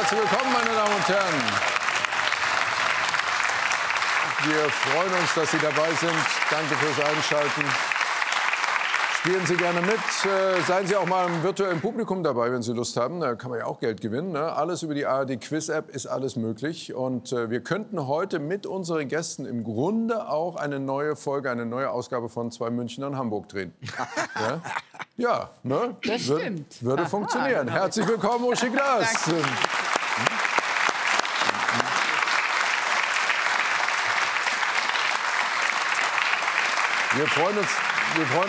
Herzlich willkommen, meine Damen und Herren. Wir freuen uns, dass Sie dabei sind. Danke fürs Einschalten. Spielen Sie gerne mit. Seien Sie auch mal im virtuellen Publikum dabei, wenn Sie Lust haben. Da kann man ja auch Geld gewinnen. Ne? Alles über die ARD-Quiz-App ist alles möglich. Und wir könnten heute mit unseren Gästen im Grunde auch eine neue Folge, eine neue Ausgabe von Zwei Münchner in Hamburg drehen. Ja, ja, ne? Das stimmt. Würde funktionieren. Herzlich willkommen, Uschi Glas. Wir freuen uns